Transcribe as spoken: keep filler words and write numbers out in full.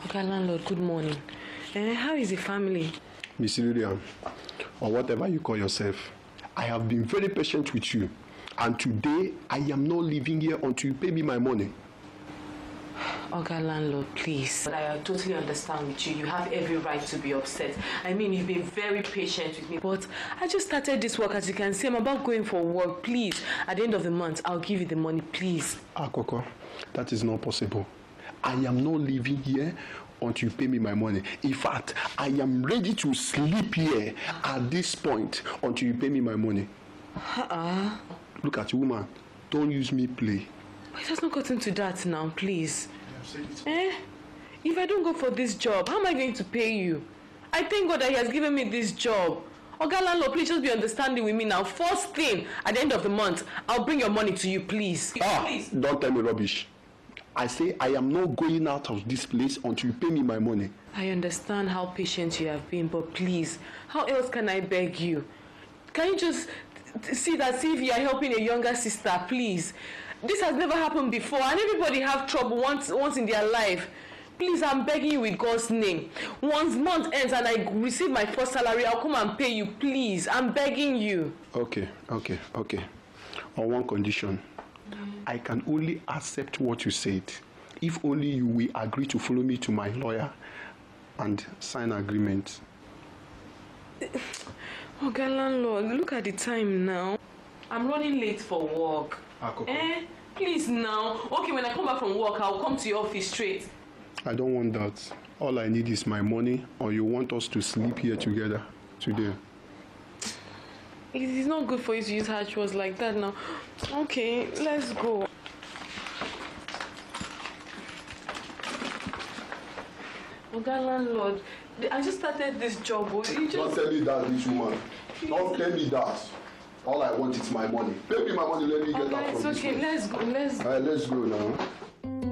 Okay, landlord, good morning. Uh, how is the family? Miss Lillian, or whatever you call yourself, I have been very patient with you. And today, I am not leaving here until you pay me my money. Okay, landlord, please. I totally understand with you. You have every right to be upset. I mean, you've been very patient with me. But I just started this work. As you can see, I'm about going for work. Please, at the end of the month, I'll give you the money, please. Ah, Coco, that is not possible. I am not leaving here until you pay me my money. In fact, I am ready to sleep here at this point until you pay me my money. Uh-uh. Look at you, woman. Don't use me play. It has not gotten to that now, please. Eh? If I don't go for this job, how am I going to pay you? I thank God that he has given me this job. Oga landlord, please just be understanding with me now. First thing, at the end of the month, I'll bring your money to you, please. Ah, please. Don't tell me rubbish. I say I am not going out of this place until you pay me my money. I understand how patient you have been, but please, how else can I beg you? Can you just see that, see if you are helping a younger sister, please? This has never happened before, and everybody have trouble once, once in their life. Please, I'm begging you with God's name. Once month ends and I receive my first salary, I'll come and pay you, please. I'm begging you. Okay, okay, okay. On one condition. I can only accept what you said if only you will agree to follow me to my lawyer and sign agreement. Okay, landlord, look at the time now. I'm running late for work. Akoko. Eh? Please now. Okay, when I come back from work, I'll come to your office straight. I don't want that. All I need is my money, or you want us to sleep here together today. It is not good for you to use harsh words like that now. Okay, let's go. Okay, landlord, I just started this job. You just... Don't tell me that, this woman. Don't tell me that. All I want is my money. Pay me my money, let me get okay, out from it's this okay. place. Let's go. Let's go. All right, let's go now.